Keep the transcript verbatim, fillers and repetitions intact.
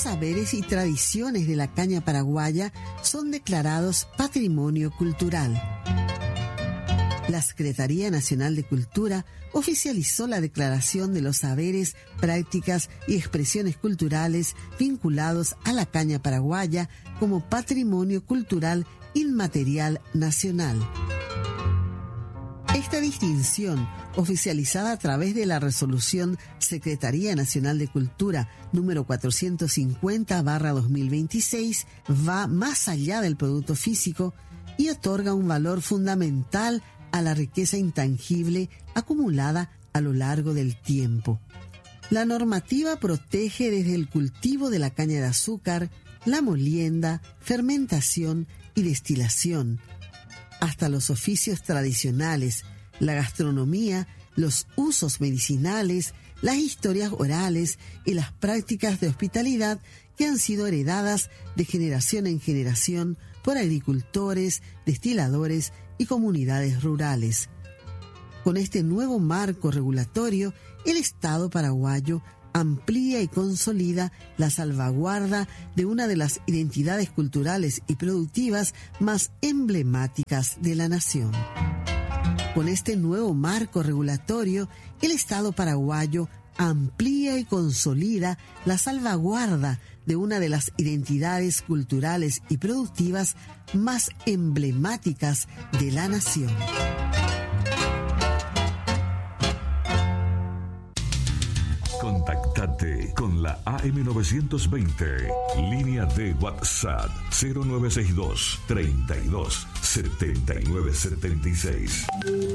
saberes y tradiciones de la caña paraguaya son declarados Patrimonio Cultural. La Secretaría Nacional de Cultura oficializó la declaración de los saberes, prácticas y expresiones culturales vinculados a la caña paraguaya como Patrimonio Cultural Inmaterial Nacional. Esta distinción, oficializada a través de la resolución Secretaría Nacional de Cultura número cuatrocientos cincuenta barra dos mil veintiséis, va más allá del producto físico y otorga un valor fundamental a la riqueza intangible acumulada a lo largo del tiempo. La normativa protege desde el cultivo de la caña de azúcar, la molienda, fermentación y destilación, hasta los oficios tradicionales, la gastronomía, los usos medicinales, las historias orales y las prácticas de hospitalidad que han sido heredadas de generación en generación por agricultores, destiladores y comunidades rurales. Con este nuevo marco regulatorio, el Estado paraguayo amplía y consolida la salvaguarda de una de las identidades culturales y productivas más emblemáticas de la nación. Con este nuevo marco regulatorio, el Estado paraguayo amplía y consolida la salvaguarda de una de las identidades culturales y productivas más emblemáticas de la nación. Contactate con la A M novecientos veinte, línea de WhatsApp cero nueve seis dos, treinta y dos, setenta y nueve setenta y seis.